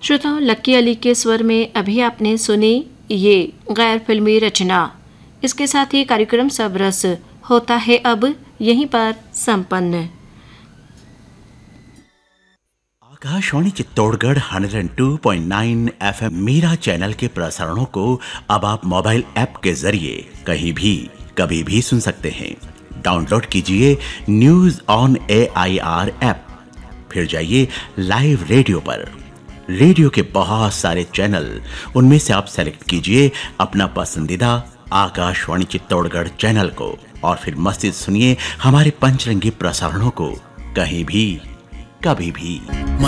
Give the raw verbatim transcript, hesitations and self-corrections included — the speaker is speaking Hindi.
श्रोताओं, लक्की अली के स्वर में अभी आपने सुनी ये गैर फिल्मी रचना। इसके साथ ही कार्यक्रम सब रस होता है अब यहीं पर संपन्न। आकाशवाणी चित्तौड़गढ़ एक सौ दो पॉइंट नौ एफएम मीरा चैनल के प्रसारणों को अब आप मोबाइल ऐप के जरिए कहीं भी कभी भी सुन सकते हैं। डाउनलोड कीजिए न्यूज ऑन एआईआर ऐप, फिर जाइए लाइव रेडियो पर। रेडियो के बहुत सारे चैनल, उनमें से आप सेलेक्ट कीजिए अपना पसंदीदा आकाशवाणी चित्तौड़गढ़ चैनल को और फिर मस्ती सुनिए हमारे पंचरंगी प्रसारणों को कहीं भी कभी भी।